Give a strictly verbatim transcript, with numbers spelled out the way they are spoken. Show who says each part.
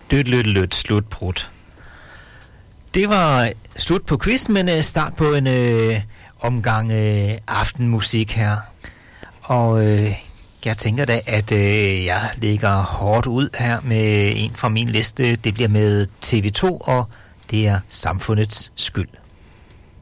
Speaker 1: Lødt, lødt, lødt, slut, prut. Det var slut på quiz, men uh, start på en uh, omgang uh, aftenmusik her. Og uh, jeg tænker da, at uh, jeg lægger hårdt ud her med en fra min liste. Det bliver med T V to, og det er Samfundets skyld.